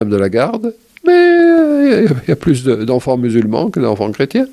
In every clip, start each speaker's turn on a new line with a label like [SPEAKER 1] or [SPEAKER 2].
[SPEAKER 1] de la garde, mais il y a plus d'enfants musulmans que d'enfants chrétiens.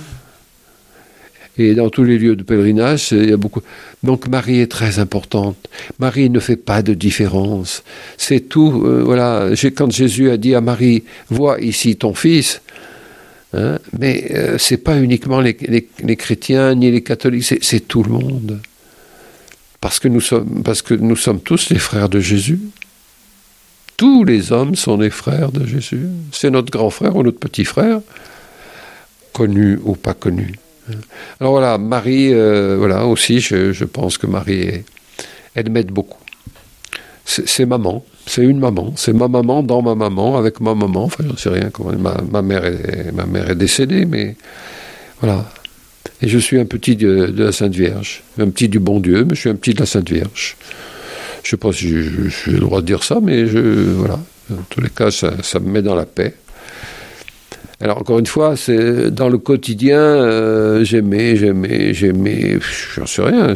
[SPEAKER 1] Et dans tous les lieux de pèlerinage, il y a beaucoup. Donc Marie est très importante. Marie ne fait pas de différence. C'est tout. Voilà. Quand Jésus a dit à Marie, vois ici ton fils. Hein, mais c'est pas uniquement les chrétiens ni les catholiques. C'est tout le monde. Parce que nous sommes tous les frères de Jésus. Tous les hommes sont les frères de Jésus. C'est notre grand frère ou notre petit frère, connu ou pas connu. Alors voilà, Marie, voilà aussi, je pense que Marie, elle m'aide beaucoup. C'est maman, c'est une maman, c'est ma maman dans ma maman, avec ma maman, enfin je ne sais rien, comment, ma mère est décédée, mais voilà. Et je suis un petit de la Sainte Vierge, un petit du bon Dieu, mais je suis un petit de la Sainte Vierge. Je ne sais pas si j'ai le droit de dire ça, mais voilà. En tous les cas, ça me met dans la paix. Alors, encore une fois, c'est dans le quotidien, j'aimais, j'en sais rien,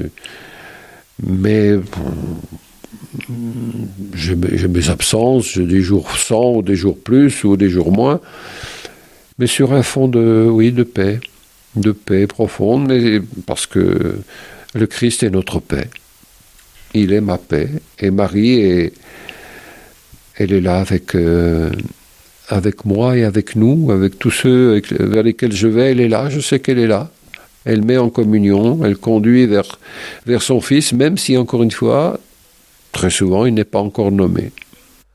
[SPEAKER 1] mais j'ai mes absences, j'ai des jours sans, ou des jours plus, ou des jours moins, mais sur un fond de paix profonde, mais parce que le Christ est notre paix. Il est ma paix, et Marie, elle est là avec moi et avec nous, avec tous ceux vers lesquels je vais, elle est là, je sais qu'elle est là. Elle met en communion, elle conduit vers son Fils, même si, encore une fois, très souvent, il n'est pas encore nommé.